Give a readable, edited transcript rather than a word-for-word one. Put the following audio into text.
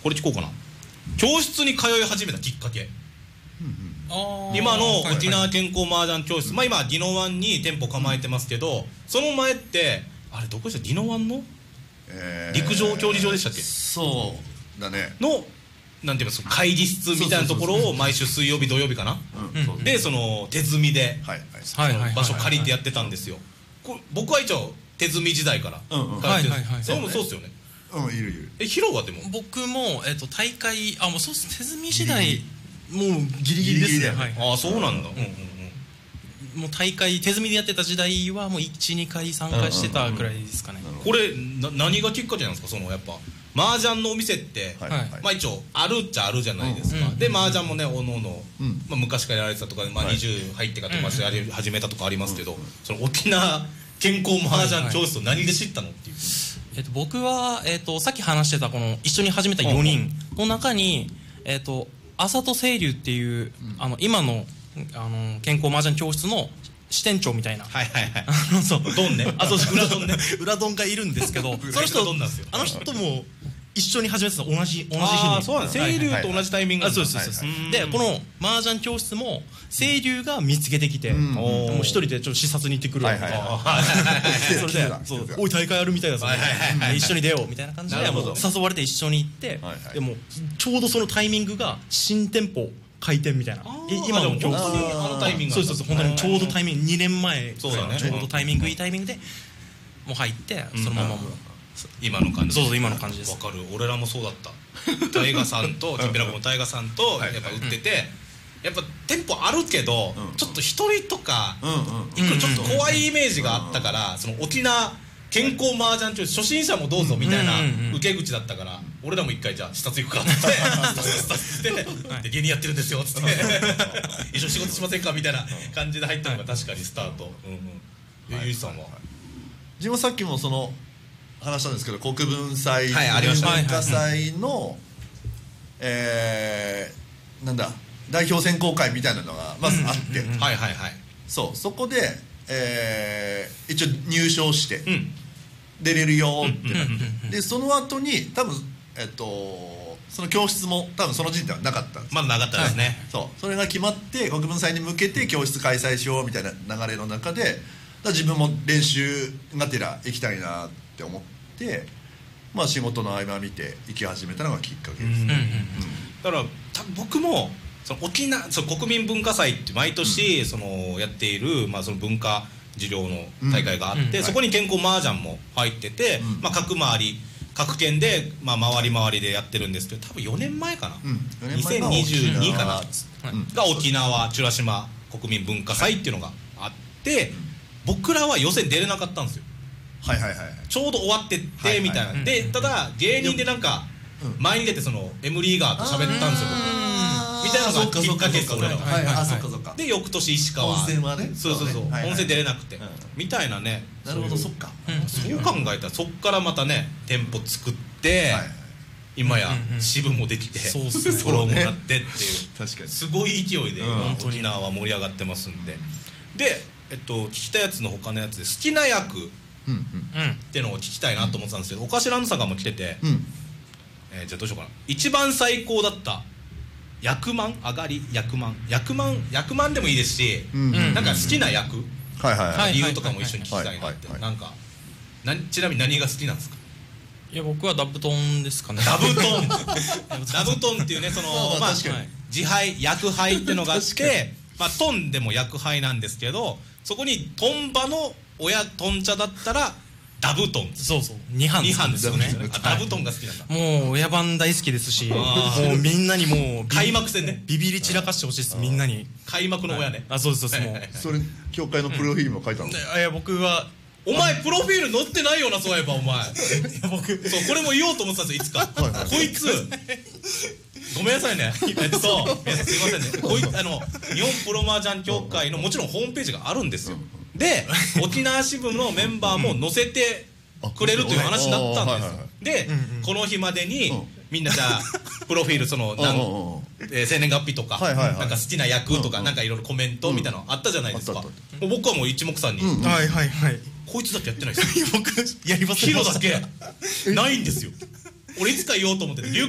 これ聞こうかな。教室に通い始めたきっかけ、今の沖縄健康麻雀教室、まあ今宜野湾に店舗構えてますけど、その前ってあれどこでした？宜野湾の陸上競技場でしたっけ？ そうだね。 のなんて言いますか、会議室みたいなところを毎週水曜日土曜日かな、でその手積みで場所借りてやってたんですよ。僕は一応手積み時代から通ってる。それもそうっすよね。 いるいる。 ヒロはでも僕も大会もうそうっす、手積み時代もうギリギリですね。 ああそうなんだ。 もう大会手積みでやってた時代はもう 1,2 回参加してたくらいですかね。 これ何がきっかけなんですか？そのやっぱ麻雀のお店って、まあ一応あるっちゃあるじゃないですか。で麻雀もねおのおの、まあ昔からやられてたとか、まあ20入ってからとかやり始めたとかありますけど、その沖縄健康麻雀教室を何で知ったのっていう。 僕はさっき話してたこの一緒に始めた4人の中に浅戸清流っていう今の健康麻雀教室の支店長みたいな、そうドンね、裏ドンね、裏ドンがいるんですけど、その人あの人も一緒に始めてた、同じ日に。 ああそうなんです。清流と同じタイミングなんです。 そうです。でこの麻雀教室も清流が見つけてきて、もう一人でちょっと視察に行ってくるわみたいな。それで「おい大会あるみたいだぞ、一緒に出よう」みたいな感じで誘われて一緒に行って、でもちょうどそのタイミングが新店舗開店みたいな、今の教室にタイミング、そう本当にちょうどタイミング、2年前ちょうどタイミングいいタイミングでもう入って、そのままもう今の感じ。 そう今の感じです。 わかる。俺らもそうだった。大河さんとチンペラコの大河さんとやっぱ売ってて、やっぱ店舗あるけどちょっと一人とか行くちょっと怖いイメージがあったから、その沖縄健康麻雀教室初心者もどうぞみたいな受け口だったから、俺らも一回じゃあ視察行くかって視察して芸人やってるんですよっつって一緒に仕事しませんかみたいな感じで入ったのが確かにスタート。ゆうじさんは？ 自分はさっきもその話したんですけど、国分祭、文化祭のなんだ代表選考会みたいなのがまずあって、そこで一応入賞して出れるよってなって、でその後に多分その教室も多分その時点ではなかったんです。 まだなかったですね。 それが決まって国分祭に向けて教室開催しようみたいな流れの中で、自分も練習がてら行きたいなって思って、まあ仕事の合間を見て行き始めたのがきっかけです。 だから僕もその沖縄国民文化祭って毎年そのやっている、まあその文化授業の大会があって、そこに健康麻雀も入ってて、まあ各回り各県でまあ回り回りでやってるんですけど、多分4年前かな、2022かなが沖縄美ら島国民文化祭っていうのがあって、僕らは予選出れなかったんですよ。ちょうど終わってってみたいな。でただ芸人でなんか前に出てその M リーガーと喋ったんですよみたいなのがきっかけです。俺らはで翌年石川温泉はね、 そう温泉出れなくてみたいなね。 なるほど、そっか。 そう考えたらそっからまたね店舗作って今や支部もできてフォローもなってっていう、すごい勢いで沖縄は盛り上がってますんで。で聞きたやつの他のやつで好きな役っていうのを聞きたいなと思ってたんですけど、おかしらんさんがも来てて、じゃあどうしようかな。一番最高だった役満上がり役満でもいいですし、なんか好きな役理由とかも一緒に聞きたいなって。なんかちなみに何が好きなんですか？ いや僕はダブトンですかね。 ダブトンっていうね、そのまあ自敗役敗っていうのがあって、まあトンでも役敗なんですけど、そこにトンバの親トン茶だったらダブトン。 そう2班ですよね。ダブトンが好きなんだ。 もう親番大好きですし、もうみんなにもう開幕戦ね、 ビビり散らかしてほしいです。みんなに開幕の親ね。 そうですもうそれ協会のプロフィールも書いたの？いや僕はお前プロフィール載ってないよな、そういえばお前。僕そうこれも言おうと思ってたんですよいつか。こいつごめんなさいね。皆さんすいませんね。こいつ日本プロ麻雀協会のもちろんホームページがあるんですよ。で沖縄支部のメンバーも載せてくれるという話になったんですよ。でこの日までにみんなじゃあプロフィールその生年月日とかなんか好きな役とかなんかいろいろコメントみたいなのあったじゃないですか。僕はもう一目散にこいつだけやってないですよ。僕やります。ヒロだけないんですよ。俺いつか言おうと思ってて